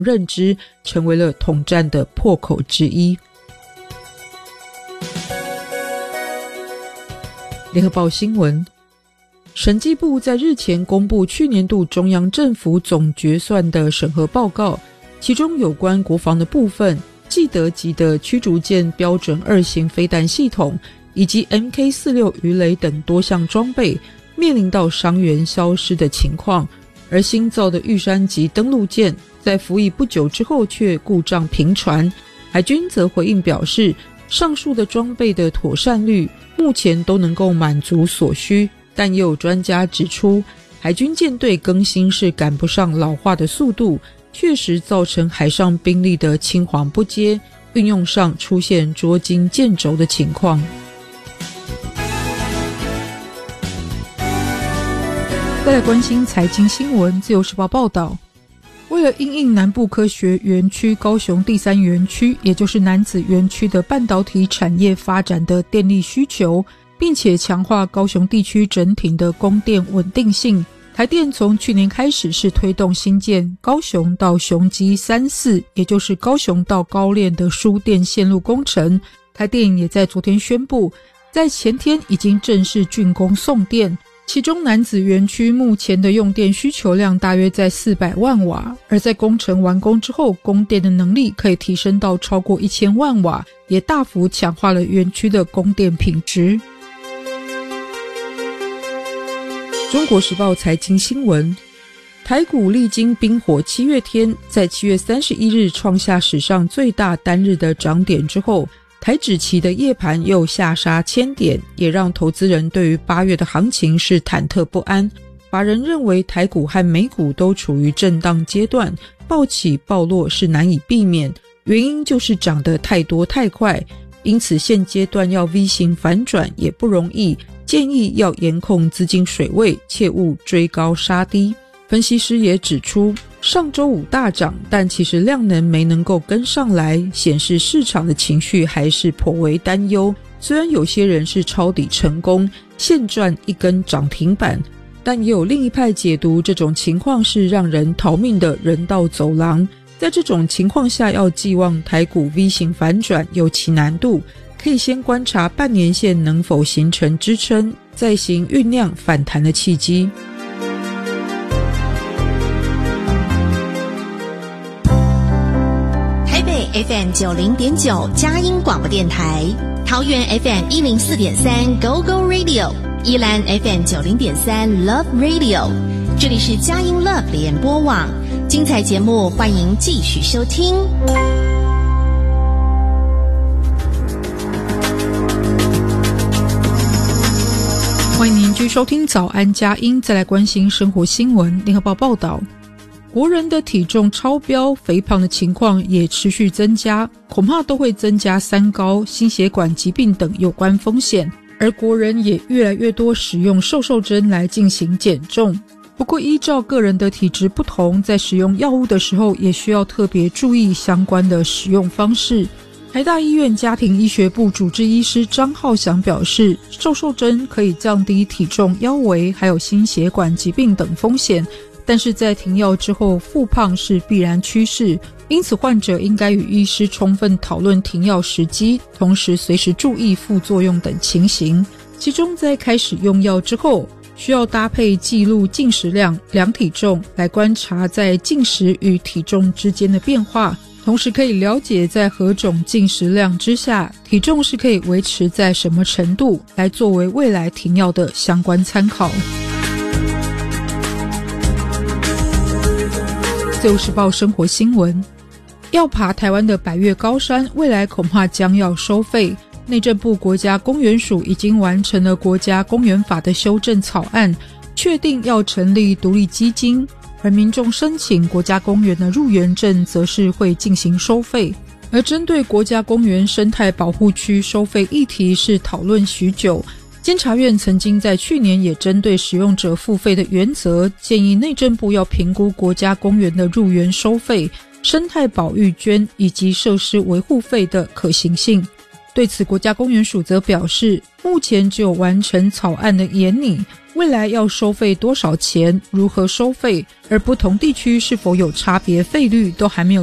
认知，成为了统战的破口之一。联合报新闻，审计部在日前公布去年度中央政府总决算的审核报告，其中有关国防的部分，既得级的驱逐舰标准2型飞弹系统以及 MK46 鱼雷等多项装备面临到伤员消失的情况，而新造的玉山级登陆舰在服役不久之后却故障频传。海军则回应表示，上述的装备的妥善率目前都能够满足所需，但也有专家指出，海军舰队更新是赶不上老化的速度，确实造成海上兵力的青黄不接，运用上出现捉襟见肘的情况。再来关心财经新闻，自由时报报道，为了因应南部科学园区高雄第3园区，也就是楠梓园区的半导体产业发展的电力需求，并且强化高雄地区整体的供电稳定性，台电从去年开始是推动新建高雄到雄基3、4，也就是高雄到高炼的输电线路工程。台电也在昨天宣布，在前天已经正式竣工送电，其中楠梓园区目前的用电需求量大约在400万瓦，而在工程完工之后，供电的能力可以提升到超过1000万瓦，也大幅强化了园区的供电品质。中国时报财经新闻，台股历经冰火7月天，在7月31日创下史上最大单日的涨点之后，台指期的夜盘又下杀1000点，也让投资人对于8月的行情是忐忑不安。法人认为台股和美股都处于震荡阶段，暴起暴落是难以避免，原因就是涨得太多太快，因此现阶段要 V 型反转也不容易，建议要严控资金水位，切勿追高杀低。分析师也指出，上周五大涨，但其实量能没能够跟上来，显示市场的情绪还是颇为担忧。虽然有些人是抄底成功，现赚一根涨停板，但也有另一派解读这种情况是让人逃命的人道走廊。在这种情况下，要寄望台股 V 型反转有其难度，可以先观察半年线能否形成支撑，再行酝酿反弹的契机。 FM 90.9佳音广播电台，桃园 FM 104.3 Go Go Radio， 宜兰 FM 90.3 Love Radio， 这里是佳音 Love 联播网，精彩节目欢迎继续收听。 欢迎您继续收听早安佳音，再来关心生活新闻。联合报报道，国人的体重超标、肥胖的情况也持续增加，恐怕都会增加三高、心血管疾病等有关风险，而国人也越来越多使用瘦针来进行减重。不过依照个人的体质不同，在使用药物的时候也需要特别注意相关的使用方式。台大医院家庭医学部主治医师张浩翔表示，瘦针可以降低体重、腰围还有心血管疾病等风险，但是在停药之后复胖是必然趋势，因此患者应该与医师充分讨论停药时机，同时随时注意副作用等情形。其中在开始用药之后，需要搭配记录进食量、量体重，来观察在进食与体重之间的变化，同时可以了解在何种进食量之下，体重是可以维持在什么程度，来作为未来停药的相关参考。自由时报生活新闻，要爬台湾的百岳高山，未来恐怕将要收费。内政部国家公园署已经完成了国家公园法的修正草案，确定要成立独立基金，而民众申请国家公园的入园证则是会进行收费。而针对国家公园生态保护区收费议题是讨论许久，监察院曾经在去年也针对使用者付费的原则，建议内政部要评估国家公园的入园收费、生态保育捐以及设施维护费的可行性。对此，国家公园署则表示， 目前只有完成草案的研拟，未来要收费多少钱，如何收费，而不同地区是否有差别费率都还没有